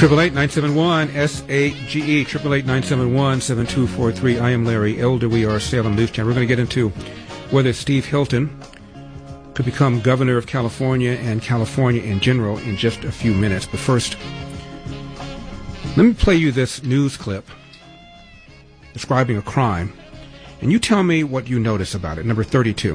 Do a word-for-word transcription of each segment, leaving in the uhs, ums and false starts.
Triple eight nine seven one S A G E. Triple eight nine seven one seven two four three. I am Larry Elder. We are Salem News Channel. We're going to get into whether Steve Hilton could become governor of California and California in general in just a few minutes. But first, let me play you this news clip describing a crime, and you tell me what you notice about it. Number thirty-two.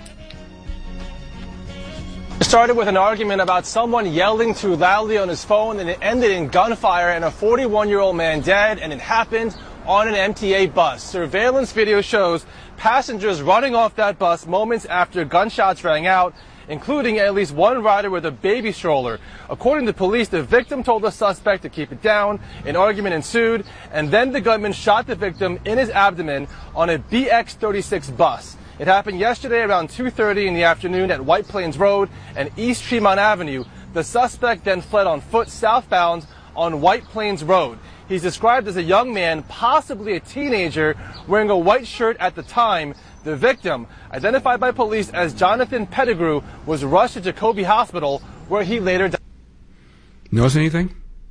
It started with an argument about someone yelling too loudly on his phone, and it ended in gunfire and a forty-one-year-old man dead, and it happened on an M T A bus. Surveillance video shows passengers running off that bus moments after gunshots rang out, including at least one rider with a baby stroller. According to police, the victim told the suspect to keep it down. An argument ensued, and then the gunman shot the victim in his abdomen on a B X thirty-six bus. It happened yesterday around two thirty in the afternoon at White Plains Road and East Tremont Avenue. The suspect then fled on foot southbound on White Plains Road. He's described as a young man, possibly a teenager, wearing a white shirt at the time. The victim, identified by police as Jonathan Pettigrew, was rushed to Jacoby Hospital, where he later died. Notice anything?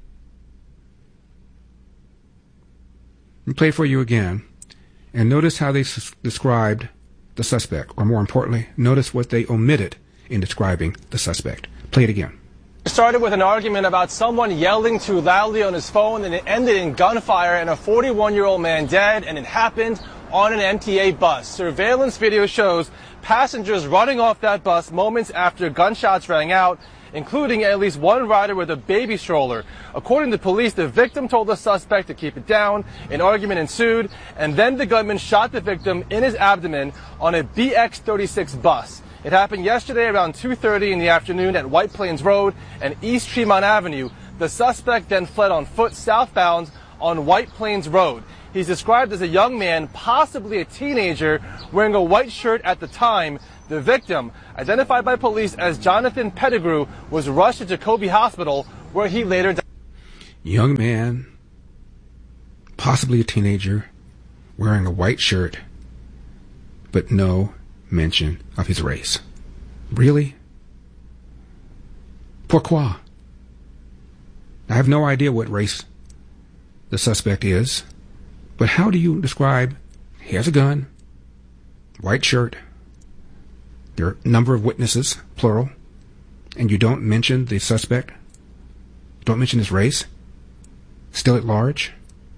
Let me play it for you again. And notice how they s- described the suspect, or more importantly, notice what they omitted in describing the suspect. Play it again. It started with an argument about someone yelling too loudly on his phone, and it ended in gunfire and a forty-one-year-old man dead, and it happened on an M T A bus. Surveillance video shows passengers running off that bus moments after gunshots rang out, including at least one rider with a baby stroller. According to police, the victim told the suspect to keep it down. An argument ensued, and then the gunman shot the victim in his abdomen on a B X thirty-six bus. It happened yesterday around two thirty in the afternoon at White Plains Road and East Tremont Avenue. The suspect then fled on foot southbound on White Plains Road. He's described as a young man, possibly a teenager, wearing a white shirt at the time. The victim, identified by police as Jonathan Pettigrew, was rushed to Jacoby Hospital, where he later died. Young man, possibly a teenager, wearing a white shirt, but no mention of his race. Really? Pourquoi? I have no idea what race the suspect is, but how do you describe, he has a gun, white shirt, there are a number of witnesses, plural, and you don't mention the suspect? Don't mention his race? Still at large?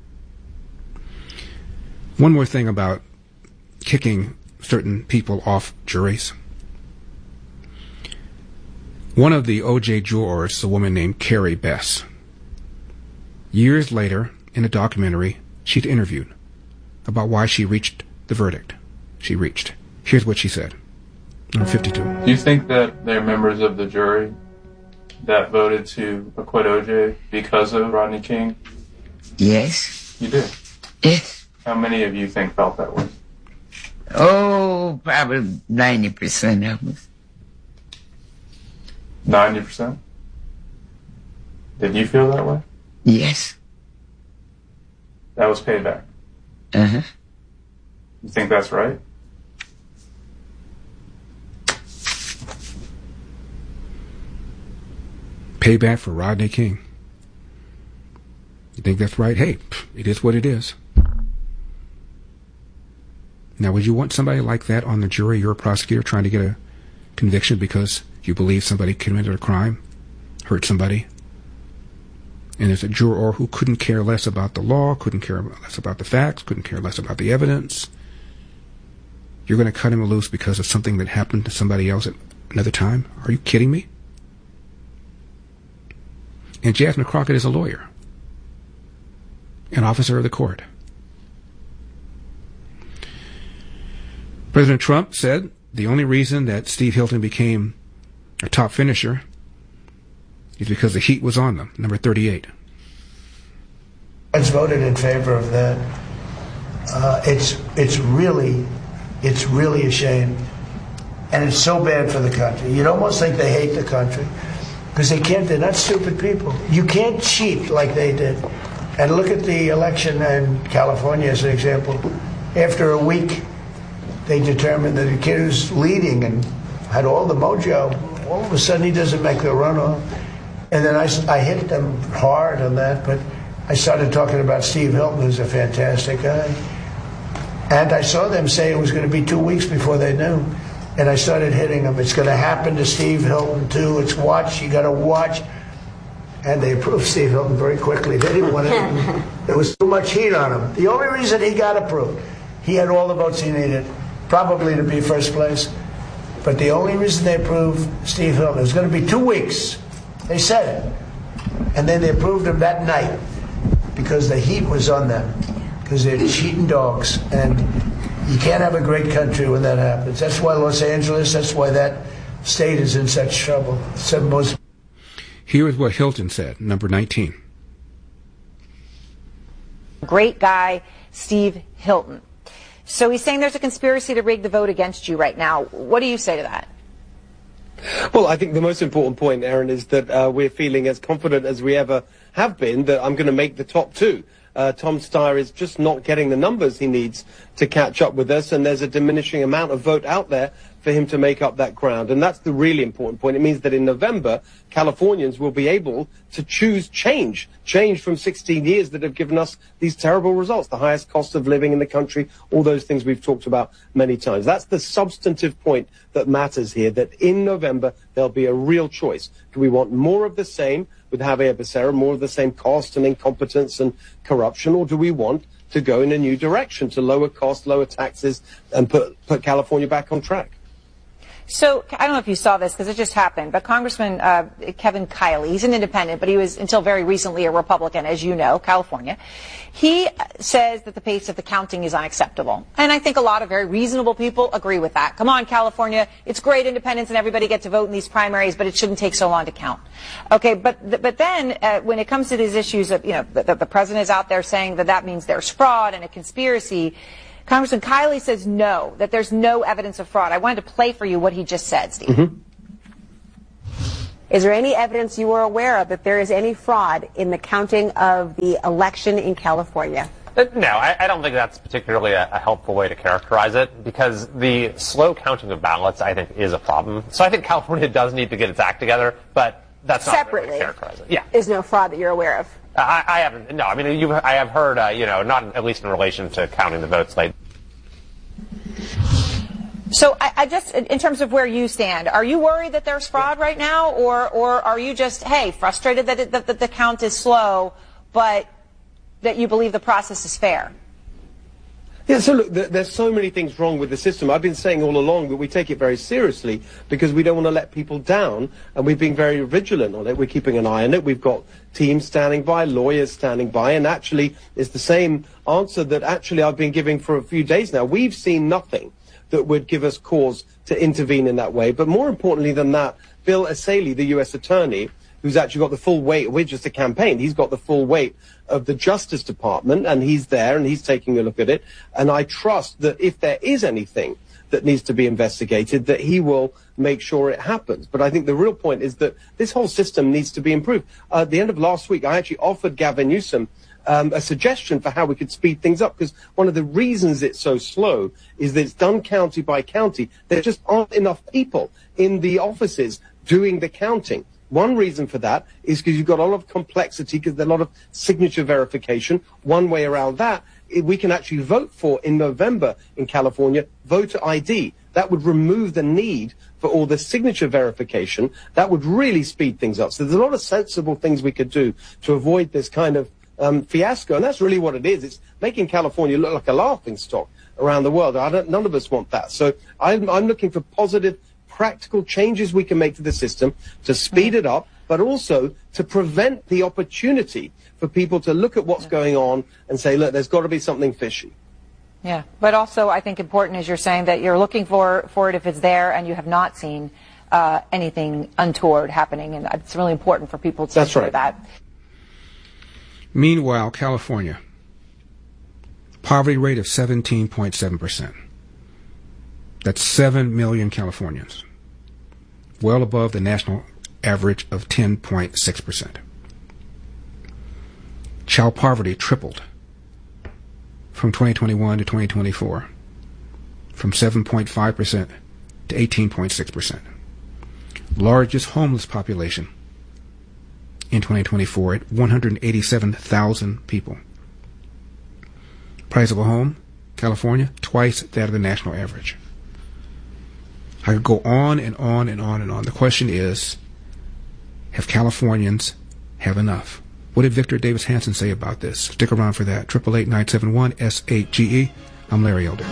One more thing about kicking certain people off juries. One of the O J jurors, a woman named Carrie Bess, years later, in a documentary she'd interviewed about why she reached the verdict she reached. Here's what she said. Number fifty-two. Do you think that they're members of the jury that voted to acquit O J because of Rodney King? Yes. You do? Yes. How many of you think felt that way? Oh, probably ninety percent of us. ninety percent? Did you feel that way? Yes. That was payback? Uh-huh. You think that's right? Payback for Rodney King. You think that's right? Hey, it is what it is. Now, would you want somebody like that on the jury? You're a prosecutor trying to get a conviction because you believe somebody committed a crime, hurt somebody, and there's a juror who couldn't care less about the law, couldn't care less about the facts, couldn't care less about the evidence. You're going to cut him loose because of something that happened to somebody else at another time? Are you kidding me? And Jasmine Crockett is a lawyer, an officer of the court. President Trump said the only reason that Steve Hilton became a top finisher is because the heat was on them. Number thirty-eight. It's voted in favor of that. Uh, it's it's really it's really a shame, and it's so bad for the country. You'd almost think they hate the country because they can't. They're not stupid people. You can't cheat like they did. And look at the election in California as an example. After a week, they determined that the kid who's leading and had all the mojo, all of a sudden he doesn't make the runoff. And then I, I hit them hard on that, but I started talking about Steve Hilton, who's a fantastic guy. And I saw them say it was going to be two weeks before they knew. And I started hitting them. It's going to happen to Steve Hilton, too. It's watch. You got to watch. And they approved Steve Hilton very quickly. They didn't want to. There was too much heat on him. The only reason he got approved, he had all the votes he needed, probably to be first place. But the only reason they approved Steve Hilton, it was going to be two weeks. They said it. And then they approved him that night because the heat was on them. Because they're cheating dogs. And you can't have a great country when that happens. That's why Los Angeles, that's why that state is in such trouble. It's the most. Here is what Hilton said, number nineteen. Great guy, Steve Hilton. So he's saying there's a conspiracy to rig the vote against you right now. What do you say to that? Well, I think the most important point, Aaron, is that uh, we're feeling as confident as we ever have been that I'm going to make the top two. Uh, Tom Steyer is just not getting the numbers he needs to catch up with us, and there's a diminishing amount of vote out there for him to make up that ground. And that's the really important point. It means that in November, Californians will be able to choose change, change from sixteen years that have given us these terrible results, the highest cost of living in the country, all those things we've talked about many times. That's the substantive point that matters here, that in November, there'll be a real choice. Do we want more of the same with Javier Becerra, more of the same cost and incompetence and corruption, or do we want to go in a new direction, to lower costs, lower taxes, and put, put California back on track? So, I don't know if you saw this because it just happened, but Congressman uh, Kevin Kiley, he's an independent, but he was until very recently a Republican, as you know, California. He says that the pace of the counting is unacceptable. And I think a lot of very reasonable people agree with that. Come on, California, it's great independence and everybody gets to vote in these primaries, but it shouldn't take so long to count. Okay, but but then uh, when it comes to these issues of, you know, the, the president is out there saying that that means there's fraud and a conspiracy, Congressman Kiley says no, that there's no evidence of fraud. I wanted to play for you what he just said, Steve. Mm-hmm. Is there any evidence you are aware of that there is any fraud in the counting of the election in California? No, I, I don't think that's particularly a, a helpful way to characterize it, because the slow counting of ballots, I think, is a problem. So I think California does need to get its act together, but that's not the way to characterize it. Yeah. There's no fraud that you're aware of? I, I haven't. No, I mean, you. I have heard. Uh, you know, not at least in relation to counting the votes late. So, I, I just, in terms of where you stand, are you worried that there's fraud right now, or or are you just, hey, frustrated that, it, that, that the count is slow, but that you believe the process is fair? Yeah, so look, there's so many things wrong with the system. I've been saying all along that we take it very seriously because we don't want to let people down, and we've been very vigilant on it. We're keeping an eye on it. We've got teams standing by, lawyers standing by, and actually it's the same answer that actually I've been giving for a few days now. We've seen nothing that would give us cause to intervene in that way. But more importantly than that, Bill Essayli, the U S attorney, who's actually got the full weight, we're just a campaign, he's got the full weight of the Justice Department, and he's there and he's taking a look at it. And I trust that if there is anything that needs to be investigated, that he will make sure it happens. But I think the real point is that this whole system needs to be improved. Uh, at the end of last week, I actually offered Gavin Newsom um, a suggestion for how we could speed things up, because one of the reasons it's so slow is that it's done county by county. There just aren't enough people in the offices doing the counting. One reason for that is because you've got a lot of complexity, because there's a lot of signature verification. One way around that, we can actually vote for, in November in California, voter I D. That would remove the need for all the signature verification. That would really speed things up. So there's a lot of sensible things we could do to avoid this kind of um, fiasco. And that's really what it is. It's making California look like a laughing stock around the world. I don't, none of us want that. So I'm, I'm looking for positive, practical changes we can make to the system to speed it up, but also to prevent the opportunity for people to look at what's going on and say, look, there's got to be something fishy. Yeah, but also I think important is you're saying that you're looking for, for it if it's there, and you have not seen uh, anything untoward happening, and it's really important for people to That's hear right. that. Meanwhile, California, poverty rate of seventeen point seven percent. That's seven million Californians, well above the national average of ten point six percent. Child poverty tripled from twenty twenty-one to twenty twenty-four, from seven point five percent to eighteen point six percent. Largest homeless population twenty twenty-four at one hundred eighty-seven thousand people. Price of a home, California, twice that of the national average. I could go on and on and on and on. The question is, have Californians have enough? What did Victor Davis Hanson say about this? Stick around for that. eight eight eight, nine seven one, S eight G E. I'm Larry Elder.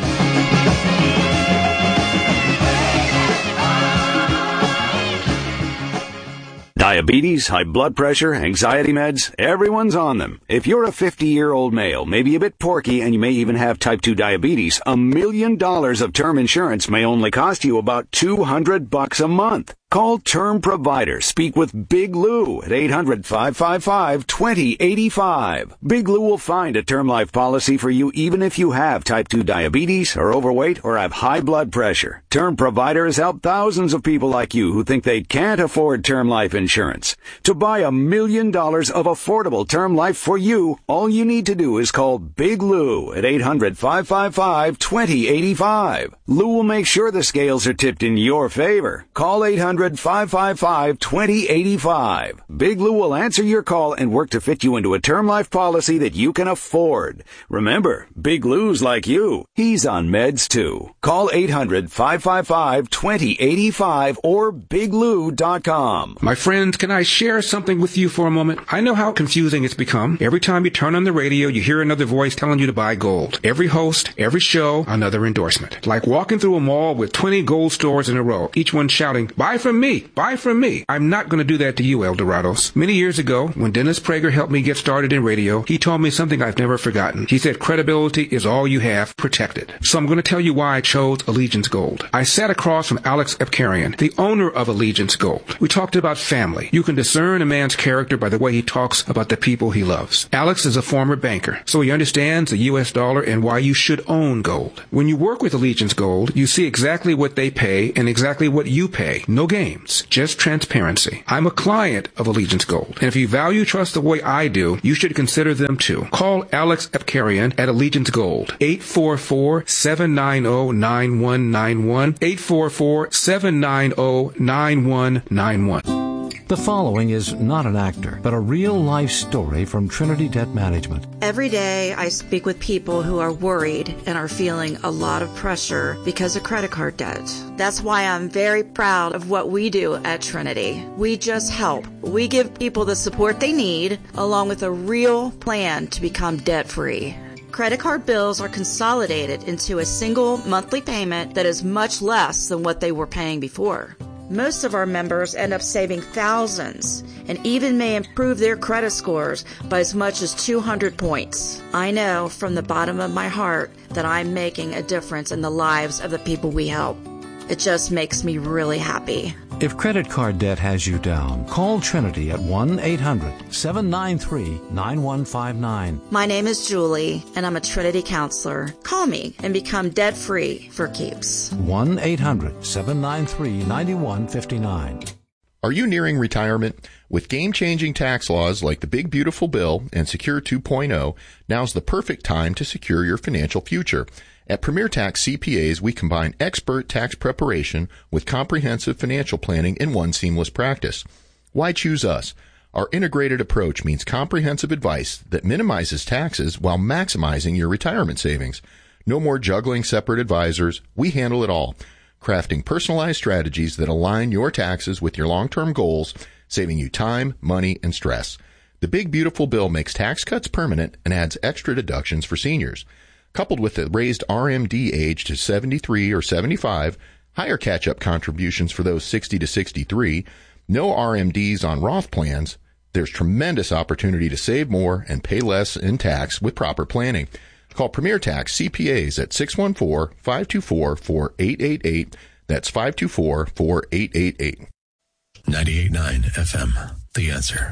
Diabetes, high blood pressure, anxiety meds, everyone's on them. If you're a fifty-year-old male, maybe a bit porky, and you may even have type two diabetes, a million dollars of term insurance may only cost you about two hundred bucks a month. Call Term Provider. Speak with Big Lou at eight hundred, five five five, two zero eight five. Big Lou will find a term life policy for you even if you have type two diabetes, are overweight, or have high blood pressure. Term Provider has helped thousands of people like you who think they can't afford term life insurance. To buy a million dollars of affordable term life for you, all you need to do is call Big Lou at eight hundred, five five five, two zero eight five. Lou will make sure the scales are tipped in your favor. Call eight hundred, five five five, two zero eight five. Big Lou will answer your call and work to fit you into a term life policy that you can afford. Remember, Big Lou's like you. He's on meds too. Call eight hundred, five five five, two zero eight five or big lou dot com. My friends, can I share something with you for a moment? I know how confusing it's become. Every time you turn on the radio, you hear another voice telling you to buy gold. Every host, every show, another endorsement. Like walking through a mall with twenty gold stores in a row, each one shouting, buy from me, buy from me. I'm not going to do that to you, El Dorados. Many years ago, when Dennis Prager helped me get started in radio, he told me something I've never forgotten. He said, credibility is all you have, protected. So I'm going to tell you why I chose Allegiance Gold. I sat across from Alex Epkarian, the owner of Allegiance Gold. We talked about family. You can discern a man's character by the way he talks about the people he loves. Alex is a former banker, so he understands the U S dollar and why you should own gold. When you work with Allegiance Gold, you see exactly what they pay and exactly what you pay. No games, just transparency. I'm a client of Allegiance Gold, and if you value trust the way I do, you should consider them too. Call Alex Epkarian at Allegiance Gold, eight four four, seven nine zero, nine one nine one, eight four four, seven nine zero, nine one nine one. The following is not an actor, but a real-life story from Trinity Debt Management. Every day I speak with people who are worried and are feeling a lot of pressure because of credit card debt. That's why I'm very proud of what we do at Trinity. We just help. We give people the support they need, along with a real plan to become debt-free. Credit card bills are consolidated into a single monthly payment that is much less than what they were paying before. Most of our members end up saving thousands and even may improve their credit scores by as much as two hundred points. I know from the bottom of my heart that I'm making a difference in the lives of the people we help. It just makes me really happy. If credit card debt has you down, call Trinity at one eight hundred, seven nine three, nine one five nine. My name is Julie, and I'm a Trinity counselor. Call me and become debt-free for keeps. one eight hundred, seven nine three, nine one five nine. Are you nearing retirement? With game-changing tax laws like the Big Beautiful Bill and Secure two point oh, now's the perfect time to secure your financial future. At Premier Tax C P As, we combine expert tax preparation with comprehensive financial planning in one seamless practice. Why choose us? Our integrated approach means comprehensive advice that minimizes taxes while maximizing your retirement savings. No more juggling separate advisors. We handle it all, crafting personalized strategies that align your taxes with your long-term goals, saving you time, money, and stress. The Big Beautiful Bill makes tax cuts permanent and adds extra deductions for seniors. Coupled with the raised R M D age to seventy-three or seventy-five, higher catch-up contributions for those sixty to sixty-three, no R M Ds on Roth plans, there's tremendous opportunity to save more and pay less in tax with proper planning. Call Premier Tax C P As at six one four, five two four, four eight eight eight. That's five two four, four eight eight eight. ninety-eight point nine F M, The Answer.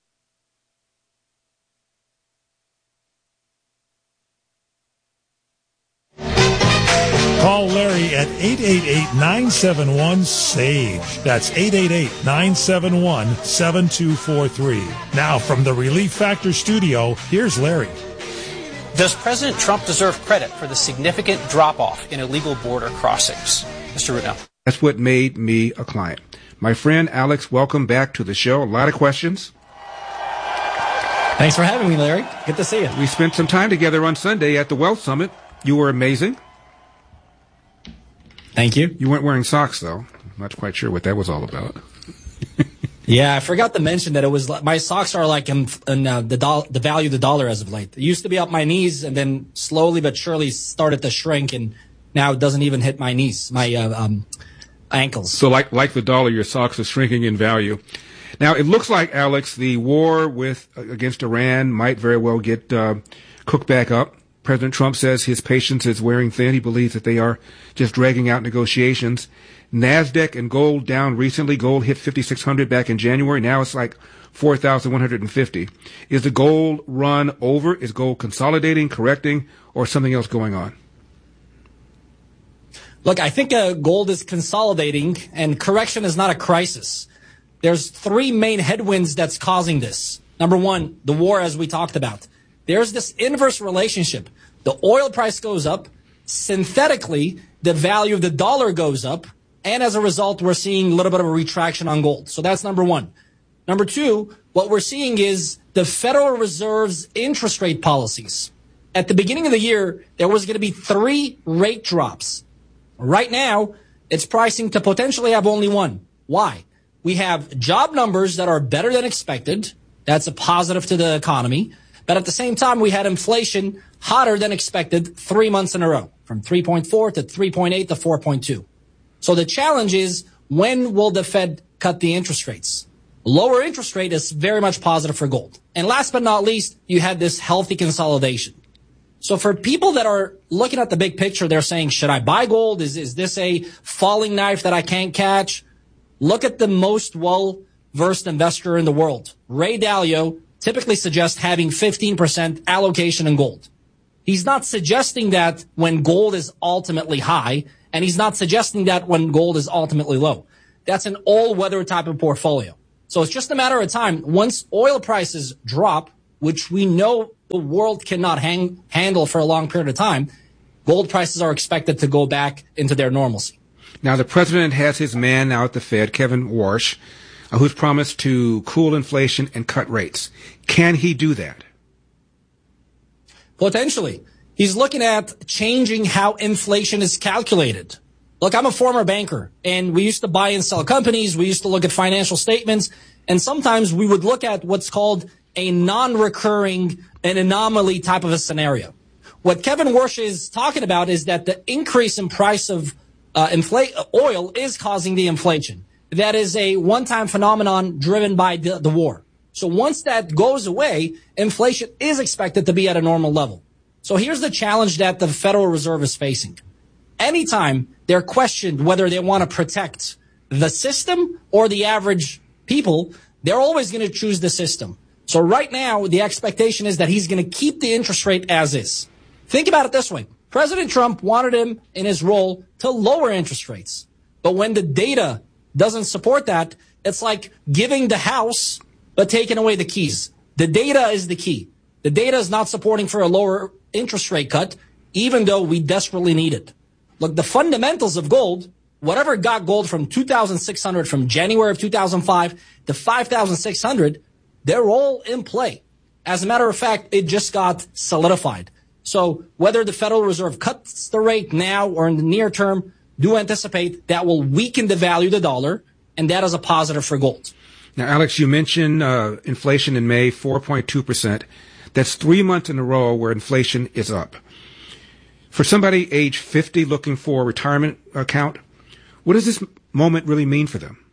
Call Larry at eight eight eight, nine seven one, SAGE. That's eight eight eight, nine seven one, seven two four three. Now, from the Relief Factor studio, here's Larry. Does President Trump deserve credit for the significant drop-off in illegal border crossings? Mister Rudnell. That's what made me a client. My friend Alex, welcome back to the show. A lot of questions. Thanks for having me, Larry. Good to see you. We spent some time together on Sunday at the Wealth Summit. You were amazing. Thank you. You weren't wearing socks, though. I'm not quite sure what that was all about. Yeah, I forgot to mention that it was my socks are like in, in uh, the do- the value of the dollar as of late. It used to be up my knees, and then slowly but surely started to shrink, and now it doesn't even hit my knees, my uh, um, ankles. So, like like the dollar, your socks are shrinking in value. Now, it looks like, Alex, the war with against Iran might very well get uh, cooked back up. President Trump says his patience is wearing thin. He believes that they are just dragging out negotiations. NASDAQ and gold down recently. Gold hit fifty-six hundred back in January. Now it's like four thousand one hundred fifty. Is the gold run over? Is gold consolidating, correcting, or something else going on? Look, I think uh, gold is consolidating, and correction is not a crisis. There's three main headwinds that's causing this. Number one, the war, as we talked about. There's this inverse relationship. The oil price goes up. Synthetically, the value of the dollar goes up. And as a result, we're seeing a little bit of a retraction on gold. So that's number one. Number two, what we're seeing is the Federal Reserve's interest rate policies. At the beginning of the year, there was going to be three rate drops. Right now, it's pricing to potentially have only one. Why? We have job numbers that are better than expected. That's a positive to the economy. But at the same time, we had inflation hotter than expected three months in a row, from three point four to three point eight to four point two. So the challenge is, when will the Fed cut the interest rates? Lower interest rate is very much positive for gold. And last but not least, you had this healthy consolidation. So for people that are looking at the big picture, they're saying, should I buy gold? Is, is this a falling knife that I can't catch? Look at the most well-versed investor in the world. Ray Dalio typically suggests having fifteen percent allocation in gold. He's not suggesting that when gold is ultimately high, and he's not suggesting that when gold is ultimately low. That's an all-weather type of portfolio. So it's just a matter of time. Once oil prices drop, which we know the world cannot hang, handle for a long period of time, gold prices are expected to go back into their normalcy. Now, the president has his man now at the Fed, Kevin Warsh, uh, who's promised to cool inflation and cut rates. Can he do that? Potentially. He's looking at changing how inflation is calculated. Look, I'm a former banker, and we used to buy and sell companies. We used to look at financial statements, and sometimes we would look at what's called a non-recurring, an anomaly type of a scenario. What Kevin Warsh is talking about is that the increase in price of uh, infl- oil is causing the inflation. That is a one-time phenomenon driven by the, the war. So once that goes away, inflation is expected to be at a normal level. So here's the challenge that the Federal Reserve is facing. Anytime they're questioned whether they want to protect the system or the average people, they're always going to choose the system. So right now, the expectation is that he's going to keep the interest rate as is. Think about it this way. President Trump wanted him in his role to lower interest rates. But when the data doesn't support that, it's like giving the house but taking away the keys. The data is the key. The data is not supporting for a lower interest rate cut, even though we desperately need it. Look, the fundamentals of gold, whatever got gold from two thousand six hundred, from January of two thousand five to five thousand six hundred, they're all in play. As a matter of fact, it just got solidified. So whether the Federal Reserve cuts the rate now or in the near term, do anticipate that will weaken the value of the dollar, and that is a positive for gold. Now, Alex, you mentioned uh, inflation in May, four point two percent. That's three months in a row where inflation is up. For somebody age fifty looking for a retirement account, what does this moment really mean for them?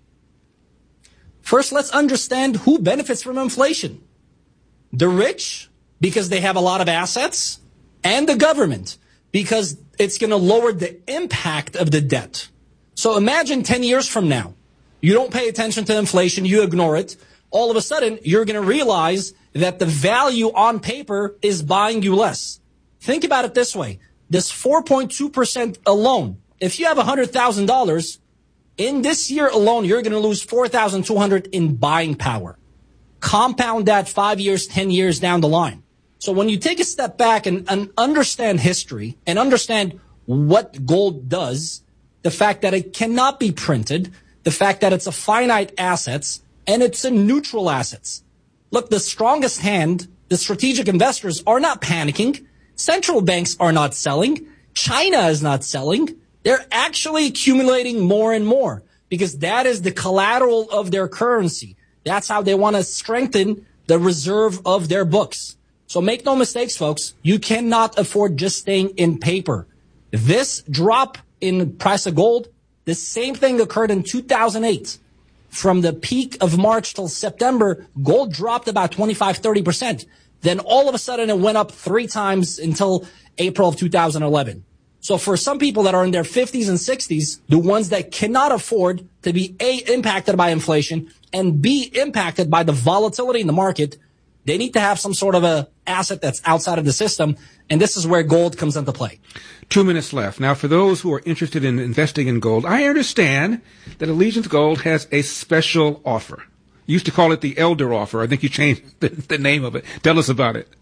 First, let's understand who benefits from inflation. The rich, because they have a lot of assets, and the government, because it's going to lower the impact of the debt. So imagine ten years from now, you don't pay attention to inflation, you ignore it. All of a sudden, you're going to realize that the value on paper is buying you less. Think about it this way. This four point two percent alone, if you have one hundred thousand dollars, in this year alone, you're going to lose four thousand two hundred dollars in buying power. Compound that five years, ten years down the line. So when you take a step back and, and understand history and understand what gold does, the fact that it cannot be printed, the fact that it's a finite assets, and it's a neutral assets. look, the strongest hand, the strategic investors are not panicking. Central banks are not selling. China is not selling. They're actually accumulating more and more because that is the collateral of their currency. That's how they want to strengthen the reserve of their books. So make no mistakes, folks. You cannot afford just staying in paper. This drop in price of gold, the same thing occurred in two thousand eight. From the peak of March till September, gold dropped about twenty-five, thirty percent. Then all of a sudden it went up three times until April of two thousand eleven. So for some people that are in their fifties and sixties, the ones that cannot afford to be A, impacted by inflation, and B, impacted by the volatility in the market, they need to have some sort of a asset that's outside of the system, and this is where gold comes into play. Two minutes left. Now, for those who are interested in investing in gold, I understand that Allegiance Gold has a special offer. You used to call it the Elder offer. I think you changed the, the name of it. Tell us about it.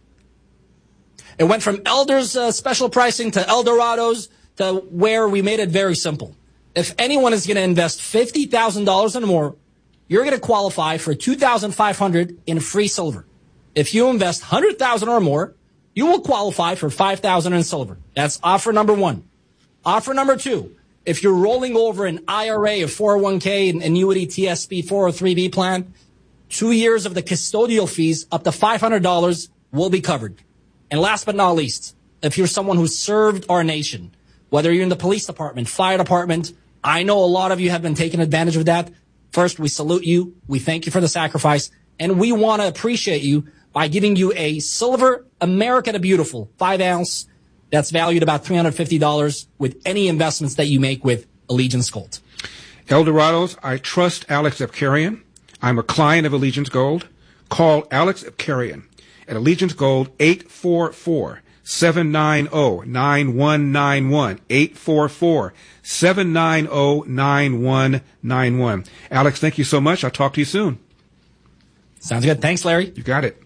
It went from Elder's uh, special pricing to Eldorado's to where we made it very simple. If anyone is going to invest fifty thousand dollars and more, you're going to qualify for two thousand five hundred dollars in free silver. If you invest one hundred thousand dollars or more, you will qualify for five thousand dollars in silver. That's offer number one. Offer number two, if you're rolling over an I R A, a four oh one k, an annuity T S P four oh three b plan, two years of the custodial fees up to five hundred dollars will be covered. And last but not least, if you're someone who served our nation, whether you're in the police department, fire department, I know a lot of you have been taking advantage of that. First, we salute you. We thank you for the sacrifice. And we want to appreciate you by giving you a silver America the Beautiful five ounce that's valued about three hundred fifty dollars with any investments that you make with Allegiance Gold. Eldorados, I trust Alex Abkarian. I'm a client of Allegiance Gold. Call Alex Abkarian at Allegiance Gold, eight four four, seven nine zero, nine one nine one, eight four four, seven nine zero, nine one nine one. Alex, thank you so much. I'll talk to you soon. Sounds good. Thanks, Larry. You got it.